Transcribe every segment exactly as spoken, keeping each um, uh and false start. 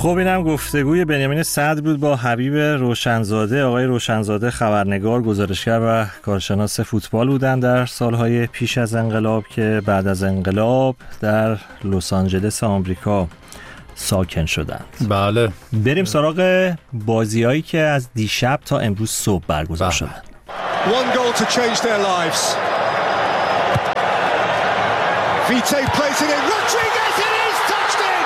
خب اینم گفتگوی بنیامین صدر بود با حبیب روشنزاده. آقای روشنزاده خبرنگار، گزارشگر و کارشناس فوتبال بودن در سالهای پیش از انقلاب که بعد از انقلاب در لس آنجلس آمریکا ساکن شدند. بله. بریم سراغ بازیایی که از دیشب تا امروز صبح برگزار شدند. One goal to change their lives. Vite plays it in. Rodriguez, it is touched in.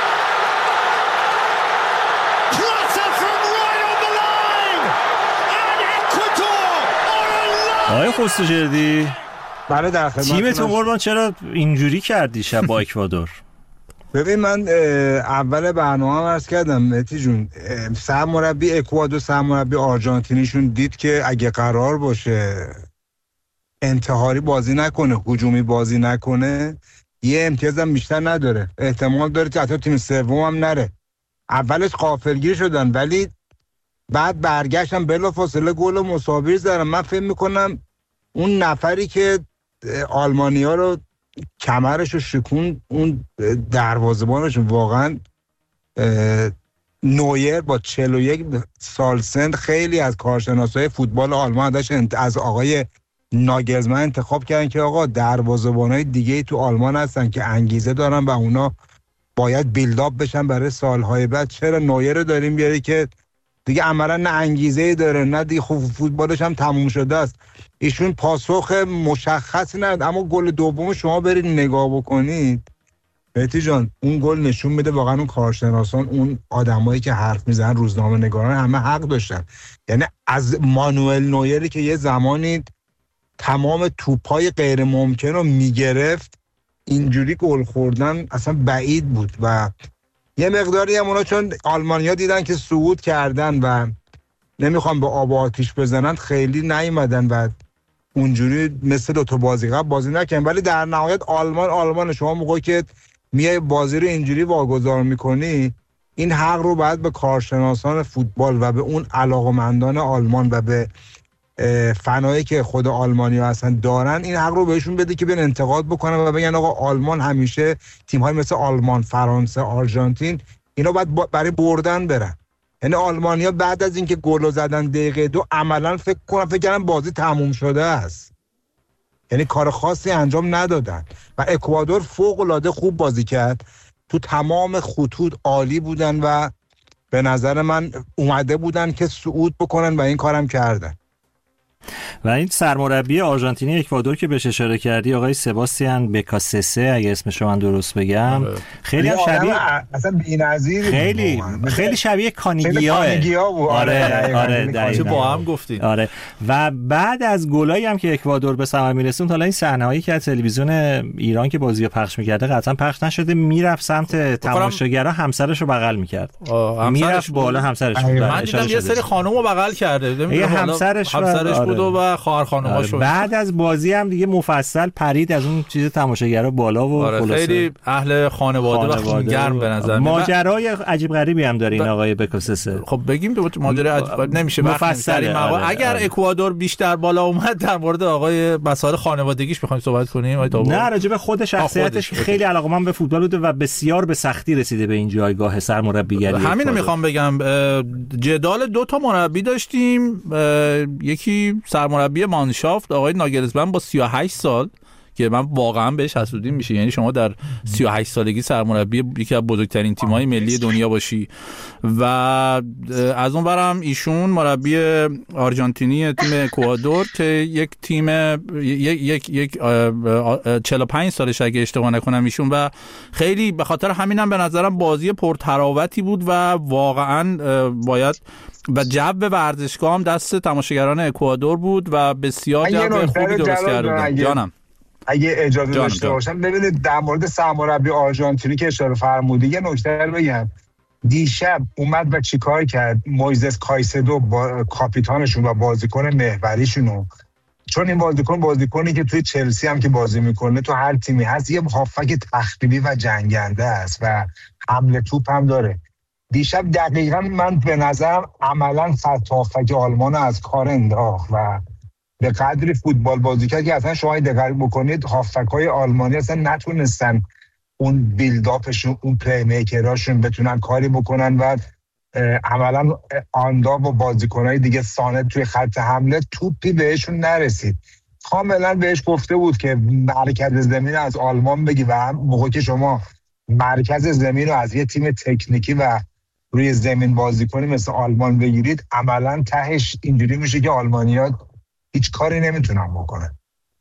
Plata from right on the line. And Ecuador are alive. آقای خسروجردی، بله در خدمت. تیمتون قربان چرا اینجوری کردی شب با اکوادور؟ ببین من اول برنامه عرض کردم مهدی جون، سرمربی اکوادور سرمربی آرژانتینیشون دید که اگه قرار باشه انتحاری بازی نکنه، هجومی بازی نکنه، یه امتیاز هم بیشتر نداره، احتمال داره که حتی تیم سوم هم نره. اولش غافلگیر شدن ولی بعد برگشتن بلافاصله گل مساوی زدن. من فکر میکنم اون نفری که آلمانیا رو کمرش رو شکون، اون دروازه‌بانش واقعا نویر با چهل و یک سال سن، خیلی از کارشناسای فوتبال آلمان داشت از آقای ناگلزمن انتخاب کردن که آقا دروازه‌بانای دیگه تو آلمان هستن که انگیزه دارن و اونا باید بیلداپ بشن برای سالهای بعد. چرا نویر رو داریم بیاری که دیگه عملا نه انگیزه داره نه دیگه خوب فوتبالش هم تموم شده است. ایشون پاسخ مشخصی نداد، اما گل دوم شما برید نگاه بکنید مهدی جان، اون گل نشون میده واقعا اون کارشناسان، اون آدمایی که حرف میزنن، روزنامه نگاران، همه حق داشتن. یعنی از مانوئل نویری که یه زمانی تمام توپای غیر ممکن رو میگرفت، اینجوری گل خوردن اصلا بعید بود. و یه مقداری هم اونا چون آلمانیا دیدن که صعود کردن و نمیخوام به آب و آتیش بزنن، خیلی نیومدن و اونجوری مثل دو تا بازی قبل بازی نکنن. ولی در نهایت آلمان آلمان شما موقعی که میای بازی رو اینجوری واگذار میکنی، این حق رو باید به کارشناسان فوتبال و به اون علاقمندان آلمان و به فنایی که خود آلمانیا هستن دارن، این حق رو بهشون بده که بیان انتقاد بکنن و بگن آقا آلمان همیشه تیم‌های مثل آلمان، فرانسه، آرژانتین اینا باید برای بردن برن. یعنی آلمانیا بعد از اینکه گل زدن دقیقه دو عملاً فکر کنم فکر کردن بازی تموم شده است، یعنی کار خاصی انجام ندادن. و اکوادور فوق‌العاده خوب بازی کرد، تو تمام خطوط عالی بودن و به نظر من اومده بودن که صعود بکنن و این کارم کردن. و این سرمربی آرژانتینی اکوادور که بهش اشاره کردی، آقای سباستیان بکاسسه اگه اسمش من درست بگم، خیلی هم شبیه اصلا بی‌نظیر، خیلی خیلی شبیه کانیگیاه. آره آره چه با هم گفتین. آره. و بعد از گلایی هم که اکوادور به ثمر میرسوند، حالا این صحنه‌هایی که از تلویزیون ایران که بازیو پخش می‌کرده قطعا پخش نشده، میرفت سمت تماشاگرها، همسرش رو بغل می‌کرد، میرفت بالا همسرش رو. من دیدم یه سری خانومو بغل کرده، نمی‌دونم همسرش همسرش و خواهر خانوماشو. بعد از بازی هم دیگه مفصل پرید از اون چیز تماشاگرا بالا و آره خلاصه خیلی اهل خانواده, خانواده و خونگرم به نظر میاد. ماجرای عجیب غریبی هم داره این آقای بکاسسه. خب بگیم به ماجرای عجیب نمیشه مفصل. آره اگر آره. اکوادور بیشتر بالا اومد در مورد آقای مسائل خانوادگیش بخوایم صحبت کنیم. نه راجع به خود شخصیتش خودش. خیلی علاقه‌مند به فوتبال بوده و بسیار به سختی رسیده به این جایگاه سرمربیگری. همین میخوام بگم، جدال دو تا مربی داشتیم، یکی سرمربی مانشافت آقای ناگلزمن با سی و هشت سال که من واقعا بهش حسودی میشه. یعنی شما در سی و هشت سالگی سرمربی یکی از بزرگترین تیم‌های ملی دنیا باشی. و از اون برم ایشون مربی آرژانتینی تیم اکوادور که یک تیم یک یک یک چهل و پنج سالش اگه اشتباه نکنم ایشون، و خیلی به خاطر همینم به نظرم بازی پرتراوتی بود و واقعا باید و جو ورزشگاه هم دست تماشاگران اکوادور بود و بسیار جو خوبی درست کردن. جانم اگه اجازه داشته باشم، ببینید در مورد سرمربی آرژانتینی که اشاره فرمودید یه نکته رو بگم. دیشب اومد و چیکار کرد؟ مویزس کایسدو با کاپیتانشون و بازیکن محوریشونو، چون این بازیکن بازیکنی که توی چلسی هم که بازی میکنه تو هر تیمی هست، یه هافک تخریبی و جنگنده است و حمله توپ هم داره. دیشب دقیقاً من به نظرم عملاً خط هافک آلمان از کار انداخت و به قدری فوتبال بازی کرد که اصلا شما دقت بکنید هافک‌های آلمانی اصلا نتونستن اون بیلداپشون، اون پلی میکراشون بتونن کاری بکنن و عملا آندا و بازیکنهای دیگه سانه توی خط حمله توپی بهشون نرسید. کاملا بهش گفته بود که مرکز زمین از آلمان بگی و هم موقع که شما مرکز زمین رو از یه تیم تکنیکی و روی زمین بازی کنی مثل آلمان بگیرید، عملا تهش اینجوری میشه که آلمانی‌ها هیچ کاری نمیتونن بکنن.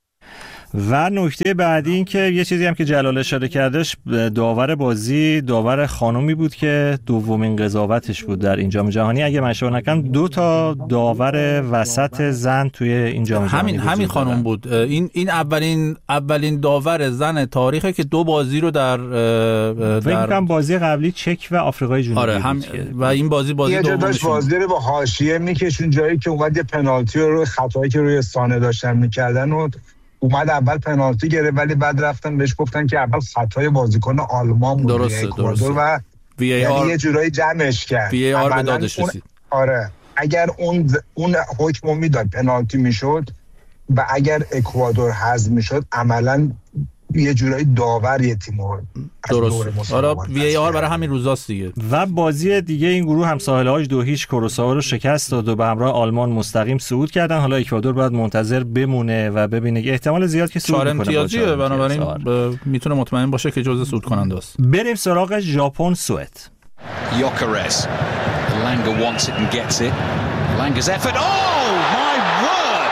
و نکته بعدی این که یه چیزی هم که جلال اشاره کردش، داور بازی داور خانومی بود که دومین قضاوتش بود در این جام جهانی. اگه من اشتباه نکنم دو تا داور وسط زن توی این جام جهانی همین همین خانم بود. این این اولین اولین داور زن تاریخه که دو بازی رو در فکر کنم بازی قبلی چک و آفریقای جنوبی آره هم و این بازی بازی دومش. یه جاش بازی رو با حاشیه میکشون، جایی که اومد یه پنالتی رو روی خطایی که روی سانه داشتن میکردن و اومد اول پنالتی گرفت، ولی بعد رفتن بهش گفتن که اول خطای بازیکن آلمان بود. درسته درسته و وی ای آر یعنی یه جورایی جمعش کرد. وی ای آر به دادش رسید. آره اگر اون اون حکم میداد پنالتی میشد و اگر اکوادور حذف میشد، عملاً یه جورایی داور یه تیمو درست. آره وی ای آر برای همین روزاست دیگه. و بازی دیگه این گروه هم ساحل‌هاش دو هیچ کروسائو رو شکست داد و به همراه آلمان مستقیم صعود کردن. حالا اکوادور باید منتظر بمونه و ببینه که احتمال زیاد که صعود کنه. چهار امتیازیه، بنابراین ب... میتونه مطمئن باشه که جزء صعود کننده است. بریم سراغ ژاپن سوئد. یوکرز لانگا wants it and gets it. Langa's effort. Oh my word.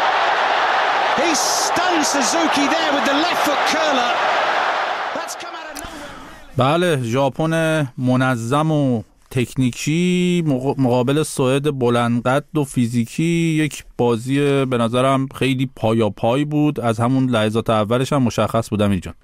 He stunned Suzuki there with the left foot curler. That's come out of nowhere. بله، ژاپن منظم و تکنیکی مقابل سوئد بلندقد و فیزیکی، یک بازی به نظرم خیلی پایا پای بود. از همون لحظات اولش هم مشخص بودم اینجا.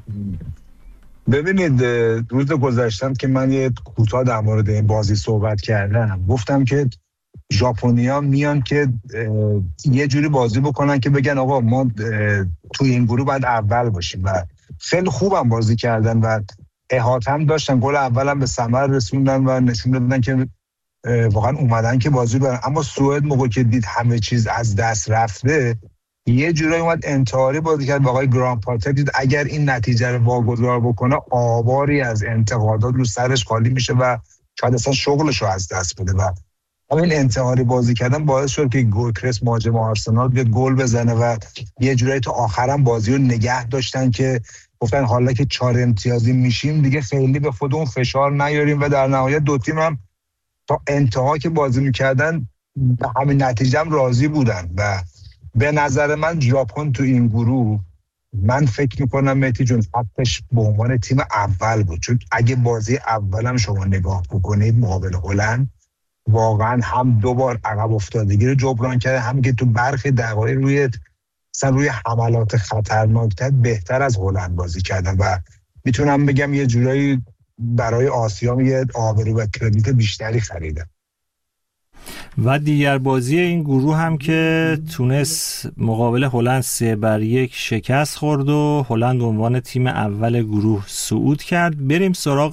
ببینید روز گذشتم که من یه کوتاه در مورد این بازی صحبت کردم، گفتم که ژاپنیا میان که یه جوری بازی بکنن که بگن آقا ما توی این گروه باید اول باشیم و خیلی خوبم بازی کردن و احاطه هم داشتن. گل اولم به ثمر رسوندن و نشون دادن که واقعا اومدن که بازی برن. اما سوئد موقع که دید همه چیز از دست رفته، یه جورایی اومد انتحاری بازی کرد. آقای گران پاتر دید اگر این نتیجه رو واگذار بکنه، آواری از انتقادات رو سرش خالی میشه و شاید اصلا شغلش رو از دست بده. و همین انتحاری بازی کردن باعث شد که گوکرس مهاجم آرسنال بیاد گل بزنه و یه جورایی تا آخرام بازی رو نگه داشتن که گفتن حالا که چهار امتیازی میشیم دیگه خیلی به خودمون فشار نیاریم و در نهایت دو تیم هم تا انتها که بازی میکردن به همین نتیجه هم راضی بودن. و به نظر من ژاپن تو این گروه، من فکر میکنم مهدی جون حقش به عنوان تیم اول بود، چون اگه بازی اولم شما نگاه بکنید مقابل هلند، واقعا هم دو بار عقب افتادگی رو جبران کرده، هم که تو برخی دقایق روی مثلا روی حملات خطرناک‌تر بهتر از هلند بازی کردن و میتونم بگم یه جورایی برای آسیا یه آبرو و کردیت بیشتری خریدن. و دیگر بازی این گروه هم که تونس مقابل هلند سه بر یک شکست خورد و هلند عنوان تیم اول گروه صعود کرد. بریم سراغ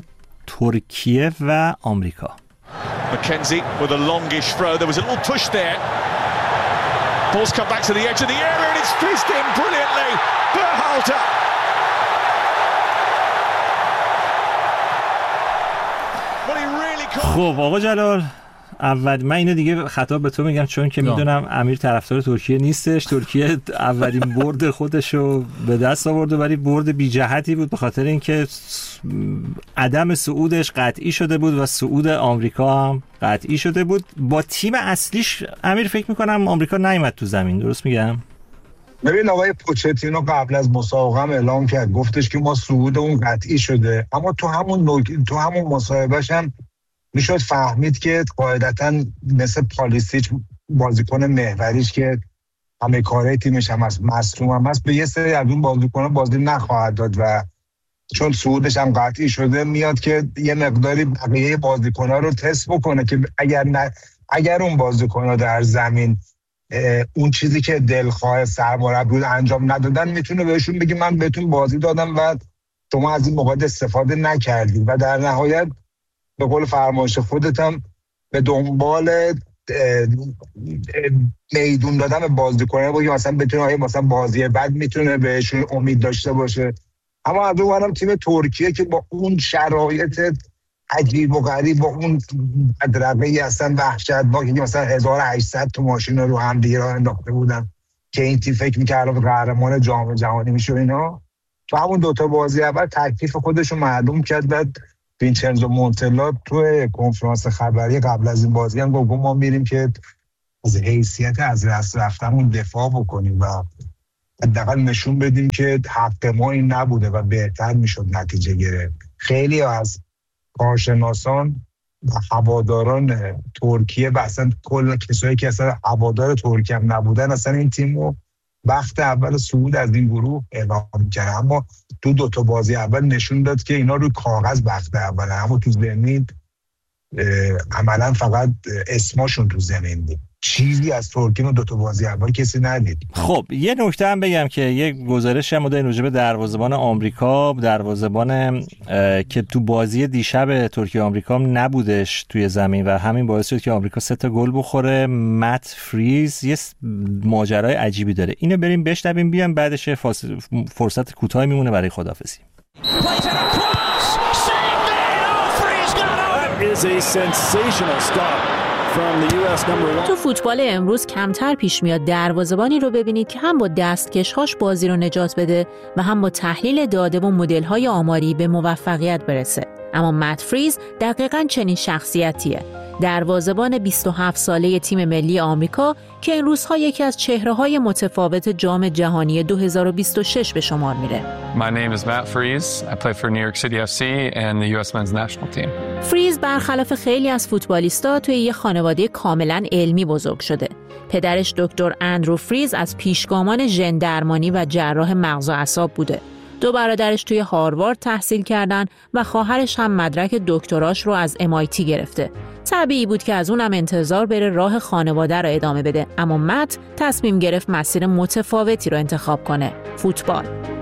ترکیه و آمریکا. McKenzie with a longish throw. There was a little push there. Ball's come back to the edge of the area and it's fizzed in brilliantly. Berhalter. Well, he really can't. خب آقا جلال، اول من اینو دیگه خطاب به تو میگم چون که میدونم امیر طرفدار ترکیه نیستش. ترکیه اولین برد خودشو به دست آورد ولی برد بی جهتی بود به خاطر اینکه عدم صعودش قطعی شده بود و صعود آمریکا هم قطعی شده بود. با تیم اصلیش امیر فکر میکنم آمریکا نیامد تو زمین، درست میگم؟ ببین آقای پوچتینو قبل از مسابقه هم اعلام کرد، گفتش که ما صعود اون قطعی شده، اما تو همون نوک... تو همون مصاحبهش هم میشد فهمید که قاعدتاً مثل پالیسیچ بازیکن محوریش که همه کاره تیمش هم هست، مصدوم هم هست، به یه سری از اون بازیکن‌ها بازی نخواهد داد و چون صعودش هم قطعی شده میاد که یه مقداری بقیه بازیکن‌ها رو تست بکنه که اگر نه اگر اون بازیکن‌ها در زمین اون چیزی که دلخواه سرمربی انجام ندادن، میتونه بهشون بگه من بهتون بازی دادم و شما از این موقع استفاده نکردید و در نهایت به قول فرمایش خودت هم به دنبال میدون دادن به بازیکن‌ها بود که مثلا بتونه مثلا بازی بعد میتونه بهشون امید داشته باشه. اما از اون تیم ترکیه که با اون شرایط عجیب و غریب، با اون بدرقه‌ای اصلا وحشتناکی که مثلا هزار و هشتصد تو ماشین رو هم دیگه راه انداخته بودن که این تیم فکر می‌کرد قهرمان جام جهانی میشه اینا، تو همون دوتا بازی اول تکلیف خودش رو معلوم کرد. بعد وینچنزو مونتلا تو کنفرانس خبری قبل از این بازی هم گفت ما میریم که از حیثیت از دست رفتمون دفاع بکنیم و حداقل نشون بدیم که حق ما این نبوده و بهتر میشد نتیجه گرفت. خیلی از کارشناسان و هواداران ترکیه و اصلا کل کسایی که اصلا هوادار ترکیه هم نبودن اصلا این تیم رو وقت اول صعود از این گروه اعلام کرد، اما تو دو تا بازی اول نشون داد که اینا روی کاغذ وقت اول، اما تو زمین عملا فقط اسمشون تو زمین دید. چیزی از ترکیه دو تا بازی اول کسی ندید. خب یه نکته هم بگم که یک گزارش هم بوده راجع به دروازه‌بان آمریکا، دروازه‌بان که تو بازی دیشب ترکیه آمریکا نبودش توی زمین و همین باعث شد که آمریکا سه تا گل بخوره. مت فریز یه ماجرای عجیبی داره، اینو بریم بشنویم بیام بعدش فرصت کوتاهی میمونه برای خداحافظی. تو فوتبال امروز کمتر پیش میاد دروازه‌بانی رو ببینید که هم با دستکش‌هاش بازی رو نجات بده و هم با تحلیل داده و مدل‌های آماری به موفقیت برسه. اما مت فریز دقیقاً چنین شخصیتیه. دروازه‌بان بیست و هفت ساله تیم ملی آمریکا که این روزها یکی از چهره‌های متفاوت جام جهانی دو هزار و بیست و شش به شمار میره. My name is Matt Freese. I play for New York City اف سی and the یو اس Men's National Team. فریز برخلاف خیلی از فوتبالیستا توی یه خانواده کاملاً علمی بزرگ شده. پدرش دکتر اندرو فریز از پیشگامان ژن درمانی و جراح مغز و اعصاب بوده. دو برادرش توی هاروارد تحصیل کردن و خواهرش هم مدرک دکتراش رو از ام آی تی گرفته. طبیعی بود که از اونم انتظار بره راه خانواده رو ادامه بده، اما مت تصمیم گرفت مسیر متفاوتی رو انتخاب کنه، فوتبال.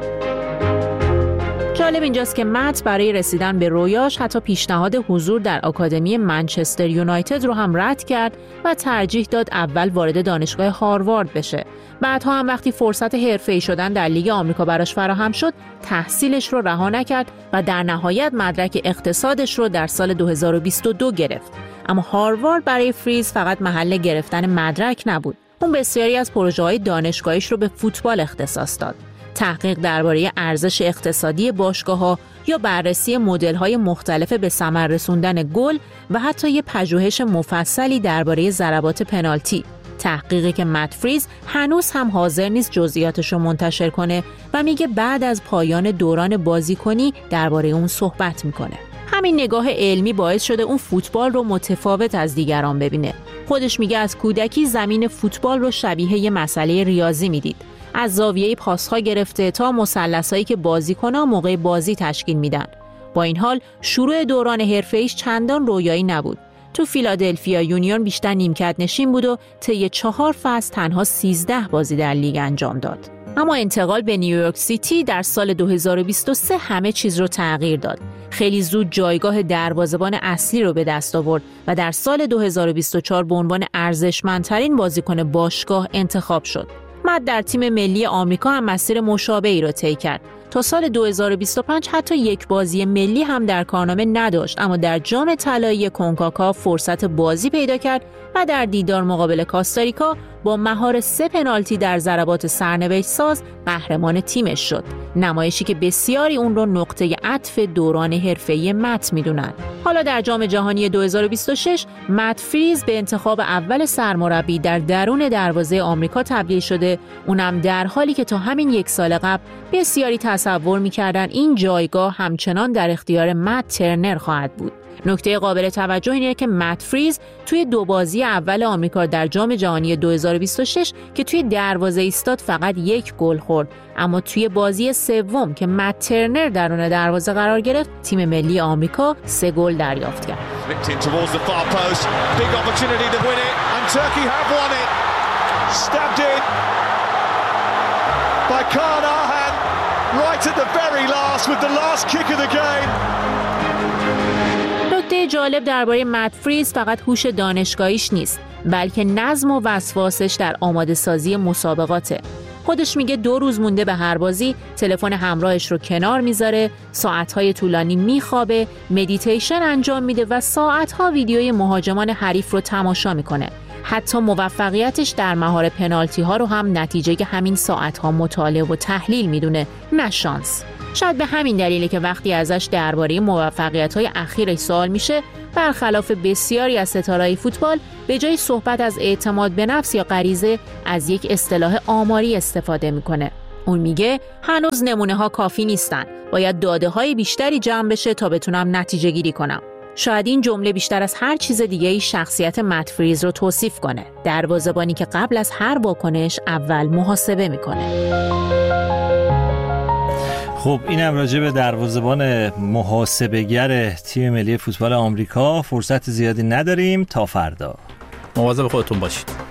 جالب اینجاست که مت برای رسیدن به رویاش حتی پیشنهاد حضور در آکادمی منچستر یونایتد رو هم رد کرد و ترجیح داد اول وارد دانشگاه هاروارد بشه. بعدها هم وقتی فرصت حرفه‌ای شدن در لیگ آمریکا براش فراهم شد، تحصیلش رو رها نکرد و در نهایت مدرک اقتصادش رو در سال دو هزار و بیست و دو گرفت. اما هاروارد برای فریز فقط محل گرفتن مدرک نبود. اون بسیاری از پروژه‌های دانشگاهیش رو به فوتبال اختصاص داد. تحقیق درباره ارزش اقتصادی باشگاه‌ها یا بررسی مدل‌های مختلف به ثمر رسوندن گل و حتی یه پژوهش مفصلی درباره ضربات پنالتی. تحقیقی که مت فریز هنوز هم حاضر نیست جزئیاتش رو منتشر کنه و میگه بعد از پایان دوران بازیکنی درباره اون صحبت میکنه. همین نگاه علمی باعث شده اون فوتبال رو متفاوت از دیگران ببینه. خودش میگه از کودکی زمین فوتبال رو شبیه یه مسئله ریاضی میدید. از زاویه پاس‌ها گرفته تا مثلثایی که بازیکن‌ها موقع بازی تشکیل میدن. با این حال شروع دوران حرفه‌ایش چندان رویایی نبود. تو فیلادلفیا یونیون بیشتر نیمکت نشین بود و طی چهار فصل تنها سیزده بازی در لیگ انجام داد. اما انتقال به نیویورک سیتی در سال دو هزار و بیست و سه همه چیز رو تغییر داد. خیلی زود جایگاه دروازه‌بان اصلی رو به دست آورد و در سال دو هزار و بیست و چهار به عنوان ارزشمندترین بازیکن باشگاه انتخاب شد. مت در تیم ملی آمریکا هم مسیر مشابهی را طی کرد. تا سال دو هزار و بیست و پنج حتی یک بازی ملی هم در کارنامه نداشت، اما در جام طلایی کنکاکاف فرصت بازی پیدا کرد و در دیدار مقابل کاستاریکا با مهار سه پنالتی در ضربات سرنوشت ساز قهرمان تیمش شد. نمایشی که بسیاری اون رو نقطه عطف دوران حرفه‌ای مت میدونن. حالا در جام جهانی دو هزار و بیست و شش مت فریز به انتخاب اول سرمربی در درون دروازه آمریکا تبدیل شده، اونم در حالی که تا همین یک سال قبل بسیاری تصور می‌کردن این جایگاه همچنان در اختیار مت ترنر خواهد بود. نکته قابل توجه اینه که مت فریز توی دو بازی اول آمریکا در جام جهانی دو هزار و بیست و شش که توی دروازه ایستاد فقط یک گل خورد، اما توی بازی سوم که مت ترنر درون دروازه قرار گرفت تیم ملی آمریکا سه گل دریافت کرد. نکته جالب درباره مت فریز فقط هوش دانشگاهیش نیست، بلکه نظم و وسواسش در آماده سازی مسابقاته. خودش میگه دو روز مونده به هر بازی تلفن همراهش رو کنار میذاره، ساعتهای طولانی میخوابه، مدیتیشن انجام میده و ساعتها ویدیوی مهاجمان حریف رو تماشا میکنه. حتی موفقیتش در مهار پنالتی ها رو هم نتیجه همین ساعتها مطالعه و تحلیل میدونه، نه شانس. شاید به همین دلیله که وقتی ازش درباره موفقیت‌های اخیرش سوال میشه، برخلاف بسیاری از ستاره‌های فوتبال به جای صحبت از اعتماد به نفس یا غریزه از یک اصطلاح آماری استفاده میکنه. اون میگه هنوز نمونه‌ها کافی نیستن، باید داده‌های بیشتری جمع بشه تا بتونم نتیجه گیری کنم. شاید این جمله بیشتر از هر چیز دیگه‌ای شخصیت مت فریز رو توصیف کنه، دروازه‌بانی که قبل از هر واکنش اول محاسبه میکنه. خب اینم راجع به دروازه‌بان محاسبه‌گر تیم ملی فوتبال آمریکا. فرصت زیادی نداریم، تا فردا. مواظب خودتون باشید.